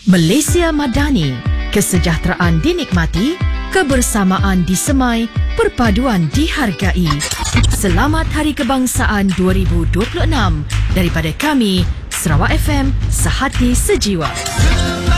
Malaysia Madani, kesejahteraan dinikmati, kebersamaan disemai, perpaduan dihargai. Selamat Hari Kebangsaan 2026 daripada kami, Sarawak FM, sehati sejiwa.